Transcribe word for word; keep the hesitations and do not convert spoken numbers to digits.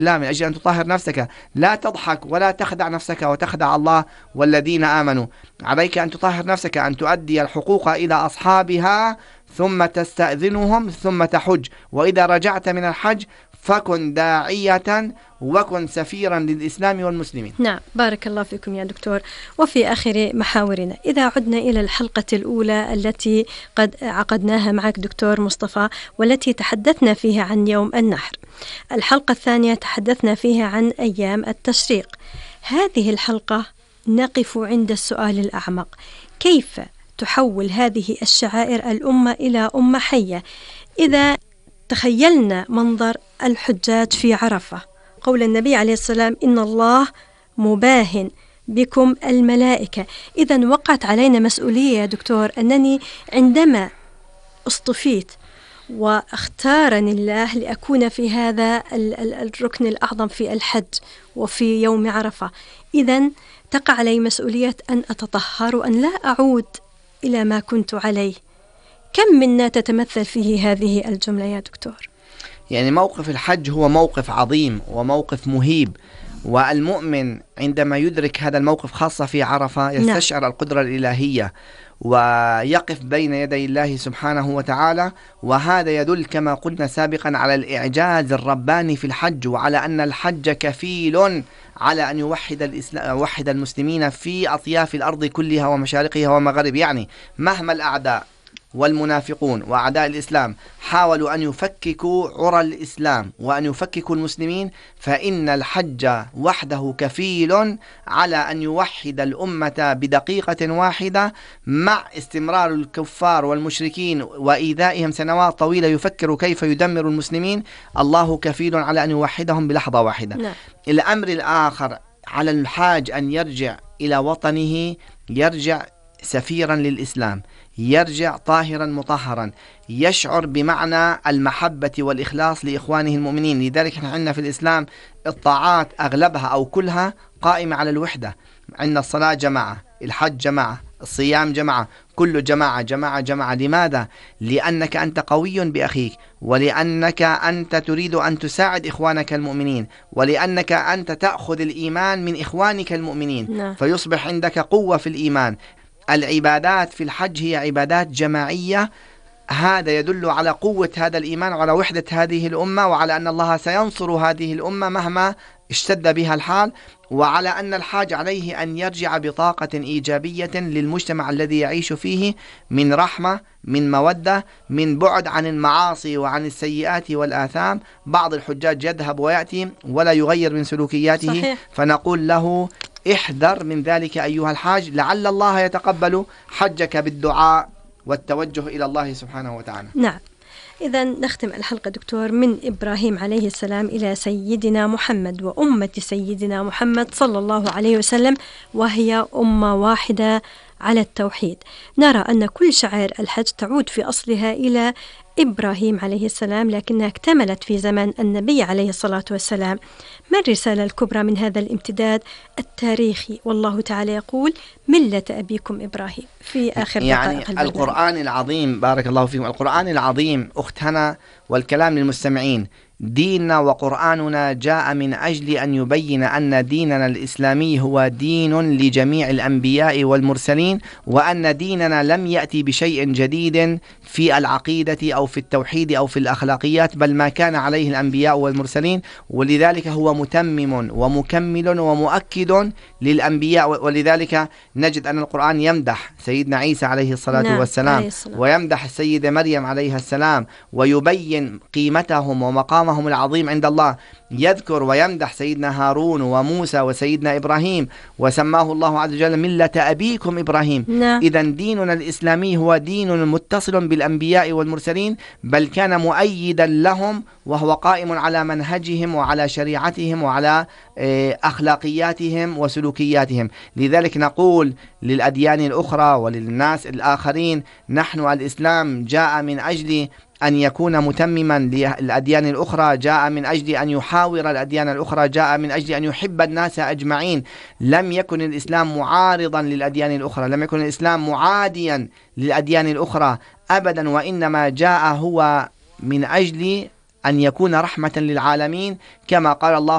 لا، من أجل أن تطهر نفسك، لا تضحك ولا تخدع نفسك وتخدع الله والذين آمنوا. عليك أن تطهر نفسك، أن تؤدي الحقوق إلى أصحابها، ثم تستأذنهم، ثم تحج. وإذا رجعت من الحج فكن داعية وكن سفيرا للإسلام والمسلمين. نعم، بارك الله فيكم يا دكتور. وفي آخر محاورنا، إذا عدنا إلى الحلقة الأولى التي قد عقدناها معك دكتور مصطفى، والتي تحدثنا فيها عن يوم النحر، الحلقة الثانية تحدثنا فيها عن أيام التشريق. هذه الحلقة نقف عند السؤال الأعمق: كيف تحول هذه الشعائر الأمة إلى أمة حية؟ إذا تخيلنا منظر الحجاج في عرفة، قول النبي عليه السلام: إن الله مباهن بكم الملائكة. إذن وقعت علينا مسؤولية يا دكتور، أنني عندما اصطفيت واختارني الله لأكون في هذا الركن الأعظم في الحج وفي يوم عرفة، إذن تقع علي مسؤولية أن أتطهر وأن لا أعود إلى ما كنت عليه. كم منا تتمثل فيه هذه الجملة يا دكتور؟ يعني موقف الحج هو موقف عظيم وموقف مهيب، والمؤمن عندما يدرك هذا الموقف خاصة في عرفة يستشعر القدرة الإلهية ويقف بين يدي الله سبحانه وتعالى. وهذا يدل كما قلنا سابقا على الإعجاز الرباني في الحج، وعلى أن الحج كفيل على أن يوحد الإسلام يوحد المسلمين في أطياف الأرض كلها ومشارقها ومغاربها. يعني مهما الأعداء والمنافقون وأعداء الإسلام حاولوا أن يفككوا عرى الإسلام وأن يفككوا المسلمين، فإن الحج وحده كفيل على أن يوحد الأمة بدقيقة واحدة، مع استمرار الكفار والمشركين وإيذائهم سنوات طويلة يفكروا كيف يدمر المسلمين. الله كفيل على أن يوحدهم بلحظة واحدة. لا. الأمر الآخر على الحاج أن يرجع إلى وطنه، يرجع سفيرا للإسلام، يرجع طاهرا مطهرا، يشعر بمعنى المحبة والإخلاص لإخوانه المؤمنين. لذلك احنا عندنا في الإسلام الطاعات أغلبها أو كلها قائمة على الوحدة. عندنا الصلاة جماعة، الحج جماعة، الصيام جماعة، كل جماعة جماعة جماعة. لماذا؟ لأنك أنت قوي بأخيك، ولأنك أنت تريد أن تساعد إخوانك المؤمنين، ولأنك أنت تأخذ الإيمان من إخوانك المؤمنين. لا. فيصبح عندك قوة في الإيمان. العبادات في الحج هي عبادات جماعية، هذا يدل على قوة هذا الإيمان وعلى وحدة هذه الأمة، وعلى أن الله سينصر هذه الأمة مهما اشتد بها الحال، وعلى أن الحاج عليه أن يرجع بطاقة إيجابية للمجتمع الذي يعيش فيه، من رحمة، من مودة، من بعد عن المعاصي وعن السيئات والآثام. بعض الحجاج يذهب ويأتي ولا يغير من سلوكياته. صحيح. فنقول له: احذر من ذلك أيها الحاج، لعل الله يتقبل حجك بالدعاء والتوجه إلى الله سبحانه وتعالى. نعم. إذا نختم الحلقة دكتور من إبراهيم عليه السلام إلى سيدنا محمد وأمة سيدنا محمد صلى الله عليه وسلم، وهي أمة واحدة على التوحيد. نرى أن كل شعائر الحج تعود في أصلها إلى إبراهيم عليه السلام، لكنها اكتملت في زمن النبي عليه الصلاة والسلام. ما الرسالة الكبرى من هذا الامتداد التاريخي؟ والله تعالى يقول: ملة أبيكم إبراهيم في آخر يعني دقائق البرنامج. القرآن العظيم، بارك الله فيكم، القرآن العظيم أختنا، والكلام للمستمعين: ديننا وقرآننا جاء من أجل أن يبين أن ديننا الإسلامي هو دين لجميع الأنبياء والمرسلين، وأن ديننا لم يأتي بشيء جديد في العقيدة أو في التوحيد أو في الأخلاقيات، بل ما كان عليه الأنبياء والمرسلين. ولذلك هو متمم ومكمل ومؤكد للأنبياء. ولذلك نجد أن القرآن يمدح سيدنا عيسى عليه الصلاة نعم. والسلام، ويمدح السيدة مريم عليها السلام، ويبين قيمتهم ومقامهم العظيم عند الله. يذكر ويمدح سيدنا هارون وموسى وسيدنا إبراهيم، وسماه الله عز وجل ملة أبيكم إبراهيم. نعم. إذن ديننا الإسلامي هو دين متصل بالأنبياء والمرسلين، بل كان مؤيدا لهم، وهو قائم على منهجهم وعلى شريعتهم وعلى أخلاقياتهم وسلوكياتهم. لذلك نقول للأديان الأخرى وللناس الآخرين: نحن الإسلام جاء من أجل أن يكون متمما للأديان الأخرى، جاء من أجل أن يحاور الأديان الأخرى، جاء من أجل أن يحب الناس أجمعين. لم يكن الإسلام معارضا للأديان الأخرى، لم يكن الإسلام معاديا للأديان الأخرى أبدا، وإنما جاء هو من أجل أن يكون رحمة للعالمين، كما قال الله